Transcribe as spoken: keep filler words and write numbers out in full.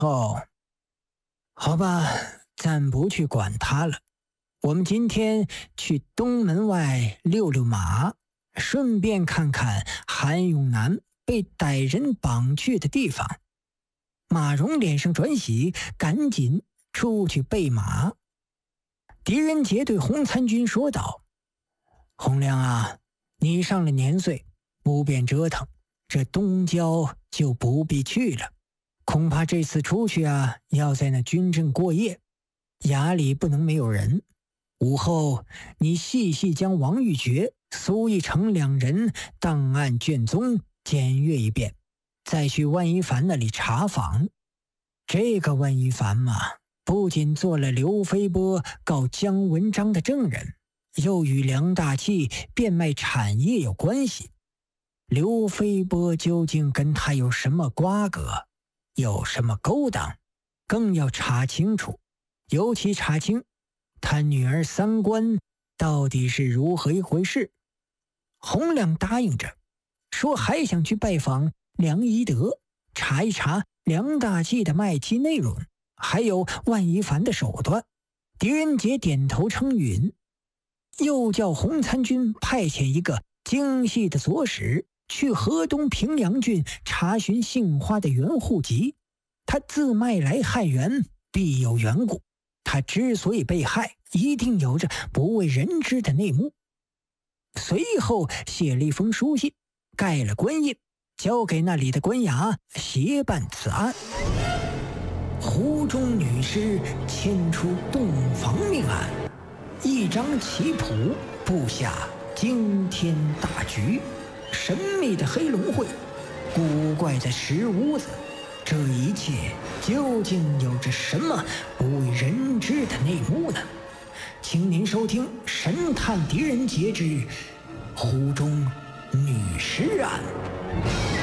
哦，好吧，暂不去管他了。我们今天去东门外溜溜马，顺便看看韩永南被歹人绑去的地方。马蓉脸上转喜，赶紧出去备马。狄仁杰对洪参军说道：洪亮啊，你上了年岁，不便折腾，这东郊就不必去了。恐怕这次出去啊，要在那军镇过夜，衙里不能没有人。午后你细细将王玉珏、苏义成两人档案卷宗检阅一遍，再去万一凡那里查访。这个万一凡嘛，不仅做了刘飞波告姜文章的证人，又与梁大器变卖产业有关系。刘飞波究竟跟他有什么瓜葛，有什么勾当，更要查清楚，尤其查清他女儿三观到底是如何一回事。洪亮答应着，说还想去拜访梁宜德，查一查梁大器的卖妻内容，还有万一凡的手段。狄仁杰点头称允，又叫洪参军派遣一个精细的左使去河东平阳郡查询杏花的原户籍。他自卖来害源，必有缘故。他之所以被害，一定有着不为人知的内幕。随后写了一封书信，盖了官印，交给那里的官衙协办此案。湖中女尸牵出洞房命案，一张棋谱布下惊天大局。神秘的黑龙会，古怪的石屋子，这一切究竟有着什么不为人知的内幕呢？请您收听《神探狄仁杰之湖中女尸案》。